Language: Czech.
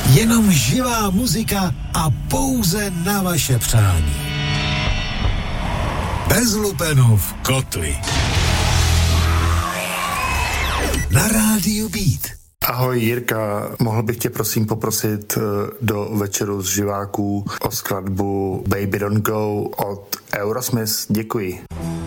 Jenom živá muzika a pouze na vaše přání. Bez lupenů v kotli. Na rádiu Beat. Ahoj Jirka, mohl bych tě prosím poprosit do večeru z živáků o skladbu Baby Don't Go od Aerosmith? Děkuji.